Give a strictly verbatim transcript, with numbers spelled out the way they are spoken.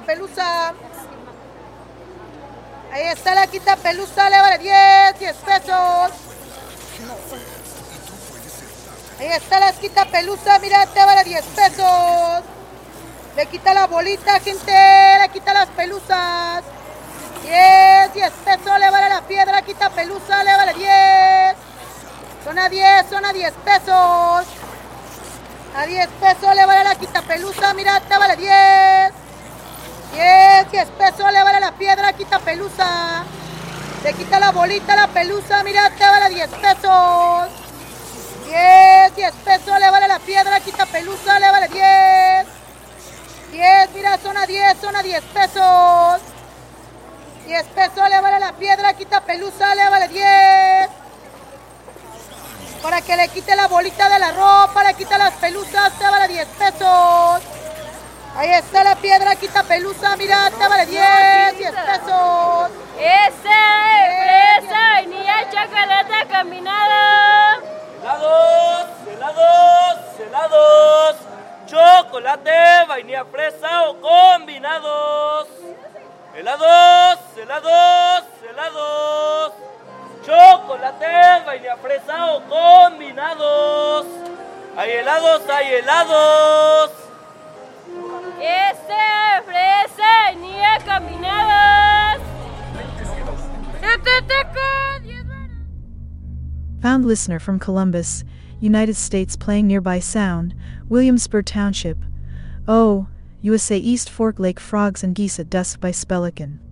quitapelusa. Ahí está la quitapelusa, le vale diez, diez pesos. Ahí está la quitapelusa, mira, te vale diez pesos. Le quita la bolita, gente, le quita las pelusas. diez, diez pesos, le vale la piedra, quitapelusa, le vale diez. Son a diez, son a diez pesos. A diez pesos le vale la quitapelusa, mira, te vale diez. diez, diez pesos le vale la piedra, quitapelusa. Le quita la bolita, la pelusa, mira, te vale diez pesos. diez, diez pesos le vale la piedra, quitapelusa, le vale diez. diez, mira, son a diez, son a diez pesos. diez pesos le vale la piedra, quitapelusa, le vale diez. Para que le quite la bolita de la ropa, le quita las pelusas, te vale diez pesos. Ahí está la piedra, quitapelusa, mira, te vale diez, diez pesos. Esa fresa, vainilla, chocolate combinado. Helados, helados, helados. Chocolate, vainilla, fresa o combinados. Helados, helados, helados. Chocolate, vainilla, fresa o combinados. Hay helados, hay helados. Esa fresa, vainilla, combinados. Found listener from Columbus, United States playing Nearby Sound, Williamsburg Township. Oh, U S A East Fork Lake Frogs and Geese at Dusk by Spelican.